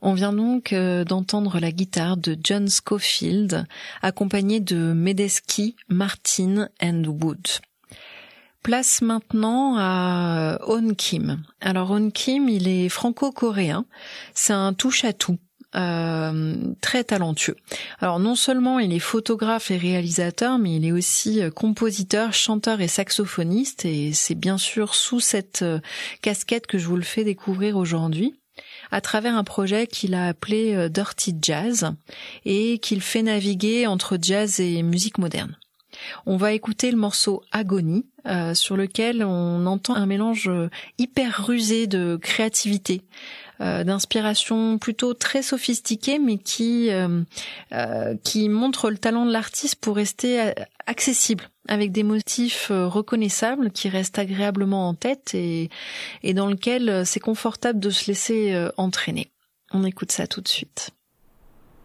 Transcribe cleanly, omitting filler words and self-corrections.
On vient donc d'entendre la guitare de John Scofield, accompagné de Medeski, Martin and Wood. Place maintenant à On Kim. Alors On Kim, il est franco-coréen, c'est un touche-à-tout. Très talentueux. Alors non seulement il est photographe et réalisateur, mais il est aussi compositeur, chanteur et saxophoniste, et c'est bien sûr sous cette casquette que je vous le fais découvrir aujourd'hui, à travers un projet qu'il a appelé Dirty Jazz, et qu'il fait naviguer entre jazz et musique moderne. On va écouter le morceau Agony, sur lequel on entend un mélange hyper rusé de créativité, d'inspiration plutôt très sophistiquée, mais qui montre le talent de l'artiste pour rester accessible, avec des motifs reconnaissables qui restent agréablement en tête et dans lequel c'est confortable de se laisser entraîner. On écoute ça tout de suite.